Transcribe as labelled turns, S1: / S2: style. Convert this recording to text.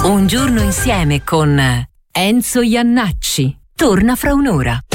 S1: Un giorno insieme con Enzo Iannacci. Torna fra un'ora.